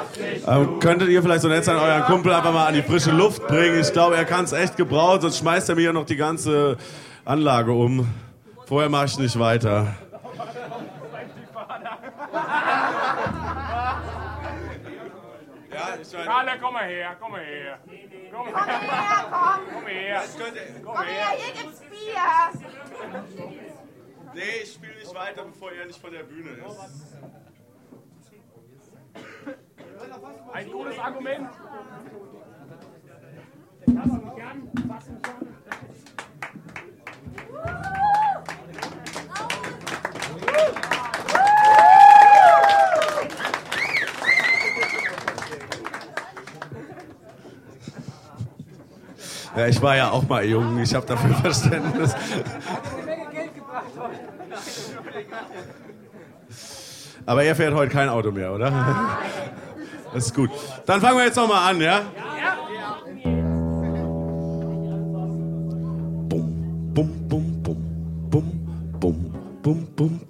Könntet ihr vielleicht so nett sein, euren Kumpel einfach mal an die frische Luft bringen? Ich glaube, er kann es echt gebrauchen, sonst schmeißt er mir ja noch die ganze Anlage um. Vorher mache ich nicht weiter. Kalle, komm mal her, komm mal her. Komm her, komm her. Komm her, hier gibt's Bier. Nee, ich spiele nicht weiter, bevor er nicht von der Bühne ist. Ein gutes Argument. Ja, ich war ja auch mal jung, ich habe dafür Verständnis. Aber er fährt heute kein Auto mehr, oder? Das ist gut. Dann fangen wir jetzt noch mal an, ja? Bum, bum, bum, bum, bum, bum, bum, bum,